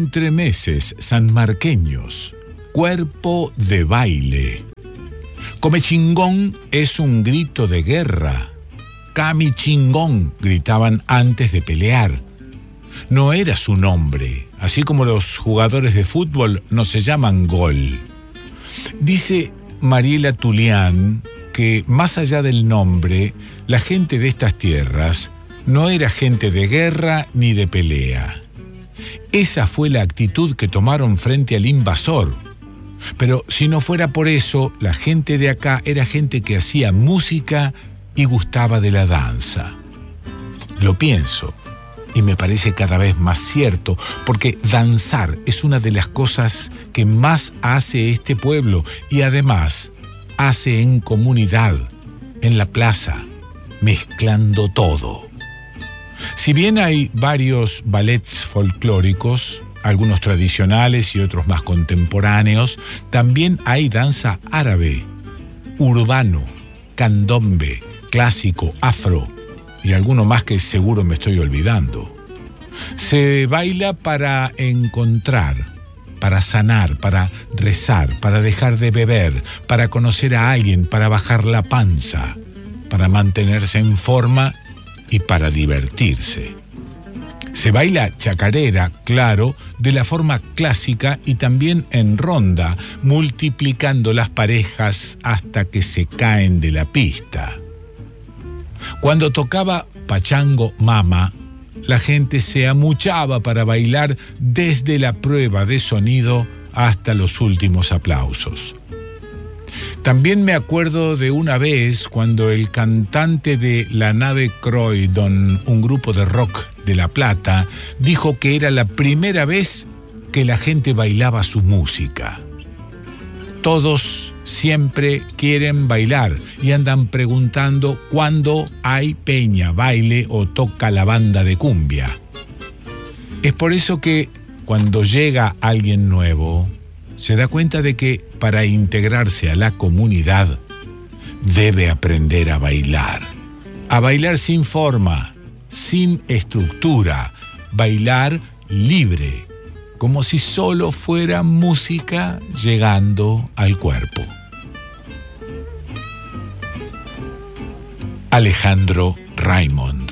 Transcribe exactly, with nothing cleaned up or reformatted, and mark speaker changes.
Speaker 1: entremeses sanmarqueños, cuerpo de baile. Comechingón es un grito de guerra. Camichingón gritaban antes de pelear. No era su nombre, así como los jugadores de fútbol no se llaman gol. Dice Mariela Tulián que más allá del nombre, la gente de estas tierras no era gente de guerra ni de pelea. Esa fue la actitud que tomaron frente al invasor. Pero si no fuera por eso, la gente de acá era gente que hacía música y gustaba de la danza. Lo pienso y me parece cada vez más cierto, porque danzar es una de las cosas que más hace este pueblo y además hace en comunidad, en la plaza, mezclando todo. Si bien hay varios ballets folclóricos, algunos tradicionales y otros más contemporáneos, también hay danza árabe, urbano, candombe, clásico, afro y alguno más que seguro me estoy olvidando. Se baila para encontrar, para sanar, para rezar, para dejar de beber, para conocer a alguien, para bajar la panza, para mantenerse en forma y para divertirse. Se baila chacarera, claro, de la forma clásica y también en ronda, multiplicando las parejas hasta que se caen de la pista. Cuando tocaba Pachango Mama, la gente se amuchaba para bailar desde la prueba de sonido hasta los últimos aplausos. También me acuerdo de una vez cuando el cantante de La Nave Croydon, un grupo de rock de La Plata, dijo que era la primera vez que la gente bailaba su música. Todos siempre quieren bailar y andan preguntando cuándo hay peña, baile o toca la banda de cumbia. Es por eso que cuando llega alguien nuevo, se da cuenta de que para integrarse a la comunidad debe aprender a bailar. A bailar sin forma, sin estructura, bailar libre, como si solo fuera música llegando al cuerpo. Alejandro Raymond.